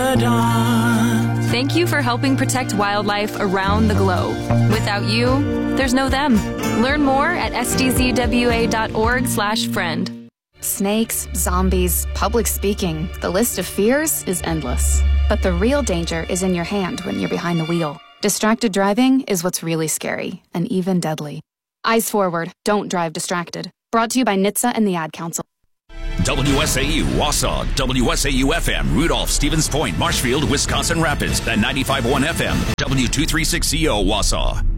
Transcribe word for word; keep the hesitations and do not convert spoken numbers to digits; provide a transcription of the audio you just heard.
dawn. Thank you for helping protect wildlife around the globe. Without you, there's no them. Learn more at s d z w a dot org slash friend. Snakes, zombies, public speaking. The list of fears is endless. But the real danger is in your hand when you're behind the wheel. Distracted driving is what's really scary and even deadly. Eyes forward. Don't drive distracted. Brought to you by N H T S A and the Ad Council. W S A U, Wausau, W S A U F M, Rudolph, Stevens Point, Marshfield, Wisconsin Rapids, and ninety-five point one F M, W two thirty-six C O, Wausau.